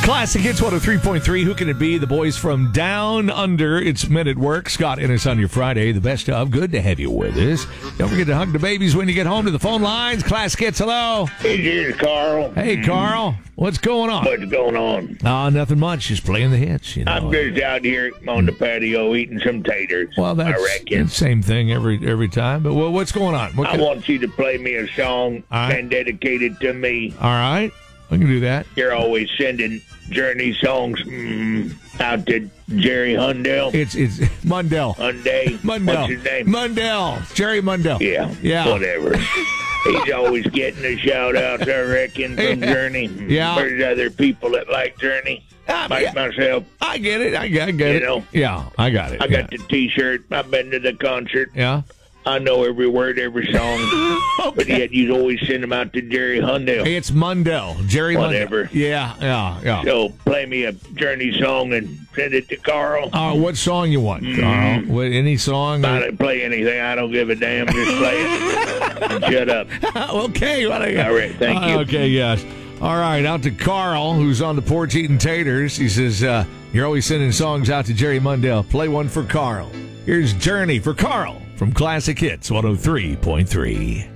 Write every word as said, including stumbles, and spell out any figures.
Classic Hits one oh three point three. Who can it be? The boys from Down Under. It's Men at Work. Scott Ennis on your Friday. The best of. Good to have you with us. Don't forget to hug the babies when you get home to the phone lines. Classic Hits, hello. Hey, here's Carl. Hey, Carl. What's going on? What's going on? Oh, nothing much. Just playing the hits. You know. I'm just out here on the patio eating some taters. Well, that's I reckon. the same thing every every time. But well, what's going on? What I can, want you to play me a song All right. and dedicate it to me. all right. We can do that. You're always sending Journey songs mm, out to Jerry Hundell. It's it's Mundell. Hyundai. Mundell. What's his name? Mundell. Jerry Mundell. Yeah. Yeah. Whatever. He's always getting the shout-outs, I reckon, from Journey. Yeah. There's other people that like Journey. Ah, Like yeah. myself. I get it. I get, I get You it. know? Yeah, I got it. I got yeah. the T-shirt. I've been to the concert. Yeah. I know every word, every song. But yet you always send them out to Jerry Hundell. It's Mundell. Jerry Whatever. Mundell. Yeah, yeah, yeah. So play me a Journey song and send it to Carl. Uh, what song you want, Carl? What, any song? I don't play anything. I don't give a damn. Just play it. And shut up. Okay. What I, All right. Thank you. Uh, okay, yes. All right, out to Carl, who's on the porch eating taters. He says, uh, you're always sending songs out to Jerry Mundell. Play one for Carl. Here's Journey for Carl from Classic Hits one oh three point three.